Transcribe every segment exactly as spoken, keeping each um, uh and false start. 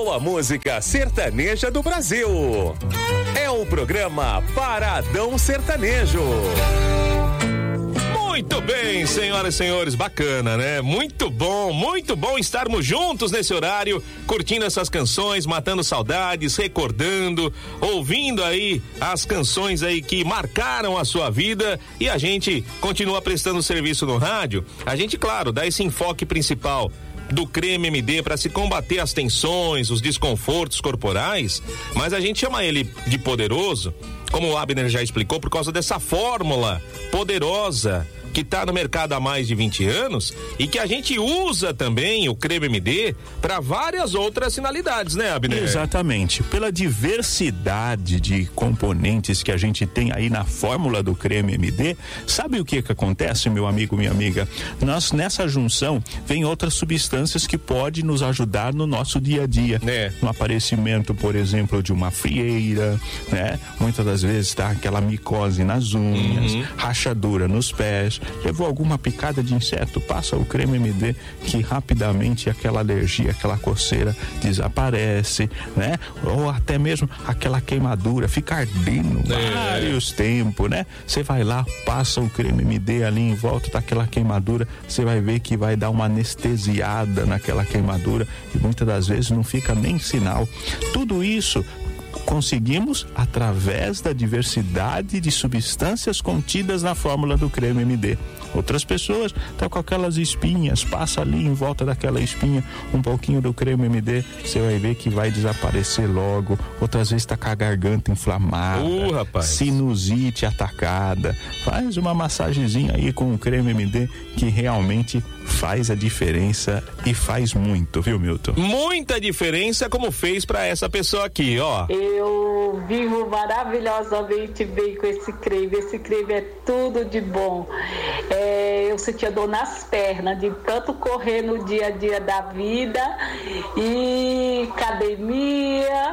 boa música sertaneja do Brasil. É o programa Paradão Sertanejo. Muito bem, senhoras e senhores, bacana, né? Muito bom, muito bom estarmos juntos nesse horário, curtindo essas canções, matando saudades, recordando, ouvindo aí as canções aí que marcaram a sua vida, e a gente continua prestando serviço no rádio. A gente, claro, dá esse enfoque principal do Creme M D para se combater as tensões, os desconfortos corporais, mas a gente chama ele de poderoso, como o Abner já explicou, por causa dessa fórmula poderosa que está no mercado há mais de vinte anos e que a gente usa também o Creme M D para várias outras finalidades, né, Abner? Exatamente. Pela diversidade de componentes que a gente tem aí na fórmula do Creme M D, sabe o que que acontece, meu amigo, minha amiga? Nós, nessa junção, vem outras substâncias que podem nos ajudar no nosso dia a dia. É. No aparecimento, por exemplo, de uma frieira, né? Muitas das vezes tá aquela micose nas unhas, uhum. rachadura nos pés. Levou alguma picada de inseto, passa o Creme M D que rapidamente aquela alergia, aquela coceira desaparece, né? Ou até mesmo aquela queimadura, fica ardendo é. vários tempos, né? Você vai lá, passa o Creme M D ali em volta daquela queimadura, você vai ver que vai dar uma anestesiada naquela queimadura e muitas das vezes não fica nem sinal. Tudo isso conseguimos através da diversidade de substâncias contidas na fórmula do Creme M D. Outras pessoas estão com aquelas espinhas, passa ali em volta daquela espinha um pouquinho do Creme M D, você vai ver que vai desaparecer logo. Outras vezes está com a garganta inflamada, uh, rapaz. sinusite atacada. Faz uma massagenzinha aí com o Creme M D que realmente faz a diferença e faz muito, viu, Milton? Muita diferença, como fez pra essa pessoa aqui, ó. Eu vivo maravilhosamente bem com esse creme. Esse creme é tudo de bom. É, eu sentia dor nas pernas de tanto correr no dia a dia da vida e academia,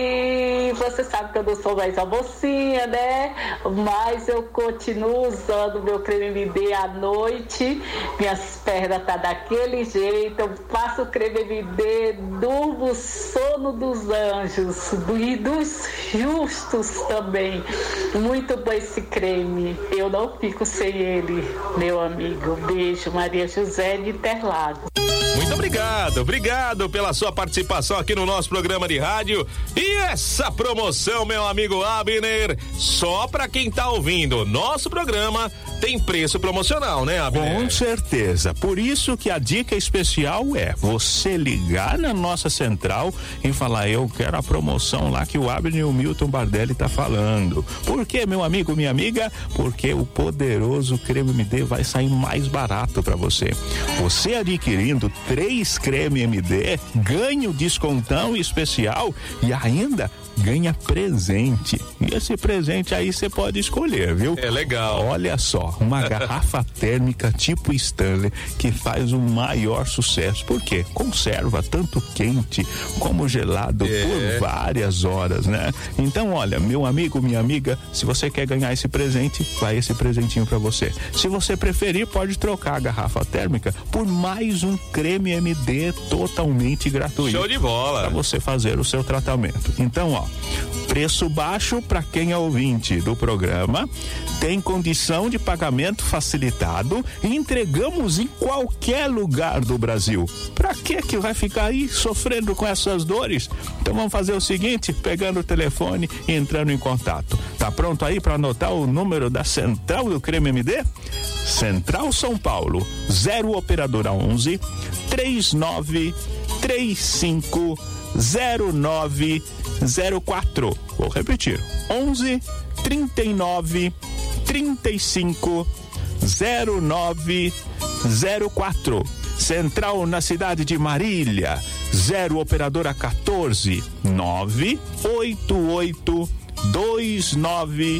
e você sabe que eu não sou mais a mocinha, né? Mas eu continuo usando meu creme M D à noite, minhas pernas tá daquele jeito, eu faço o creme M D, durmo o sono dos anjos do, e dos justos também. Muito bom esse creme, eu não fico sem ele, meu amigo. Beijo, Maria José de Interlagos. Muito obrigado, obrigado pela sua participação aqui no nosso programa de rádio. E essa promoção, meu amigo Abner, só pra quem tá ouvindo nosso programa, tem preço promocional, né, Abner? Com certeza. Por isso que a dica especial é você ligar na nossa central e falar: eu quero a promoção lá que o Abner e o Milton Bardelli tá falando. Por quê, meu amigo, minha amiga? Porque o poderoso Creme M D vai sair mais barato pra você. Você adquirindo três Creme M D, ganha o descontão especial e ainda ganha presente. E esse presente aí você pode escolher, viu? É legal. Olha só, uma garrafa térmica tipo Stanley que faz o maior sucesso. Por quê? Conserva tanto quente como gelado é. por várias horas, né? Então, olha, meu amigo, minha amiga, se você quer ganhar esse presente, vai esse presentinho pra você. Se você preferir, pode trocar a garrafa térmica por mais um Creme M D totalmente gratuito. Show de bola. Pra você fazer o seu tratamento. Então, ó, preço baixo para quem é ouvinte do programa, tem condição de pagamento facilitado e entregamos em qualquer lugar do Brasil. Pra que que vai ficar aí sofrendo com essas dores? Então vamos fazer o seguinte, pegando o telefone e entrando em contato. Tá pronto aí para anotar o número da Central do Creme M D? Central São Paulo, zero operadora onze, três nove três cinco zero nove zero quatro. Vou repetir: onze, trinta e nove, trinta e cinco, zero nove zero quatro. Central na cidade de Marília, zero operadora quatorze, nove oito oito dois nove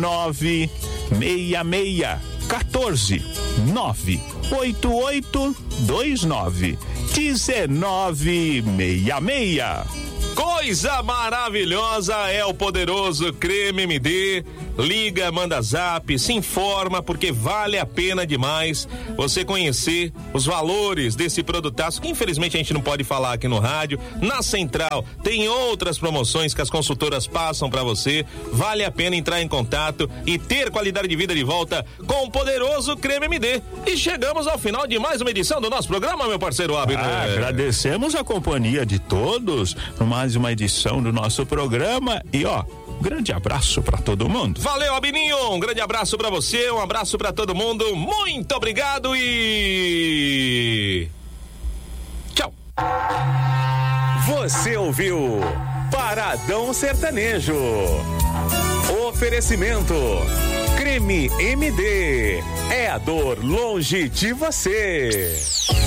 dezenove seis seis. quatorze, nove oito oito dois nove um nove seis seis. Coisa maravilhosa é o poderoso Creme M D. Liga, manda zap, se informa, porque vale a pena demais você conhecer os valores desse produtaço, que infelizmente a gente não pode falar aqui no rádio. Na Central tem outras promoções que as consultoras passam para você. Vale a pena entrar em contato e ter qualidade de vida de volta com o poderoso Creme M D. E chegamos ao final de mais uma edição do nosso programa, meu parceiro Abner. Ah, agradecemos a companhia de todos, mais uma edição do nosso programa e ó, grande abraço pra todo mundo. Valeu, Abininho, um grande abraço pra você, um abraço pra todo mundo, muito obrigado e tchau. Você ouviu Paradão Sertanejo. Oferecimento Creme M D, é a dor longe de você.